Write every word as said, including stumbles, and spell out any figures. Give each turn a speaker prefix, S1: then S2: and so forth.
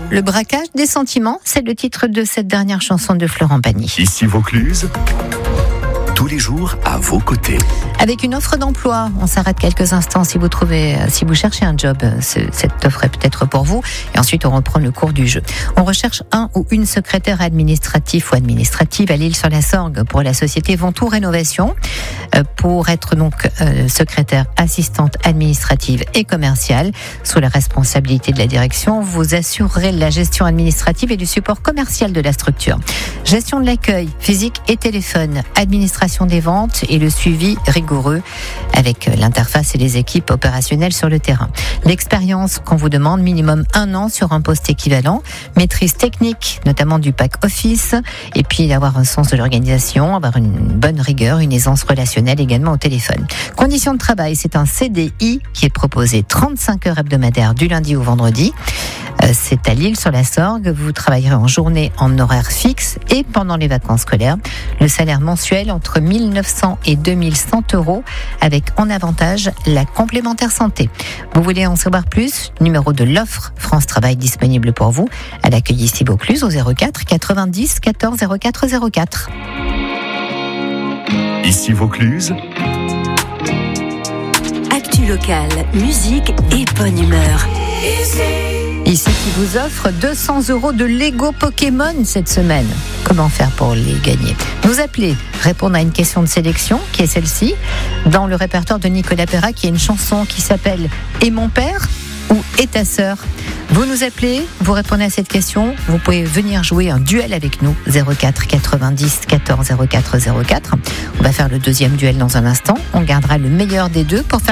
S1: Le braquage des sentiments, c'est le titre de cette dernière chanson de Florent Pagny.
S2: Ici Vaucluse, tous les jours à vos côtés.
S1: Avec une offre d'emploi, on s'arrête quelques instants si vous trouvez, si vous cherchez un job, cette offre est peut-être pour vous. Et ensuite, on reprend le cours du jeu. On recherche un ou une secrétaire administratif ou administrative à l'Île-sur-la-Sorgue pour la société Ventoux Rénovation. Pour être donc euh, secrétaire assistante administrative et commerciale, sous la responsabilité de la direction, vous assurerez la gestion administrative et du support commercial de la structure. Gestion de l'accueil, physique et téléphone, administration des ventes et le suivi rigoureux avec l'interface et les équipes opérationnelles sur le terrain. L'expérience qu'on vous demande, minimum un an sur un poste équivalent, maîtrise technique, notamment du pack office, et puis avoir un sens de l'organisation, avoir une bonne rigueur, une aisance relationnelle également au téléphone. Conditions de travail, c'est un C D I qui est proposé trente-cinq heures hebdomadaires du lundi au vendredi. C'est à l'Île-sur-la-Sorgue. Vous travaillerez en journée en horaire fixe et pendant les vacances scolaires. Le salaire mensuel entre mille neuf cents et deux mille cent euros avec en avantage la complémentaire santé. Vous voulez en savoir plus? Numéro de l'offre France Travail disponible pour vous à l'accueil ici Vaucluse au zéro quatre quatre-vingt-dix quatorze zéro quatre zéro quatre.
S2: Ici Vaucluse.
S3: Actu locale, musique et bonne humeur.
S1: Ici qui vous offre deux cents euros de Lego Pokémon cette semaine. Comment faire pour les gagner? Nous appelez, répondre à une question de sélection qui est celle-ci. Dans le répertoire de Nicolas Perra, qui a une chanson qui s'appelle « Et mon père ?» ou « Et ta sœur ?» Vous nous appelez, vous répondez à cette question. Vous pouvez venir jouer un duel avec nous. zéro quatre quatre-vingt-dix quatorze zéro quatre zéro quatre. On va faire le deuxième duel dans un instant. On gardera le meilleur des deux pour faire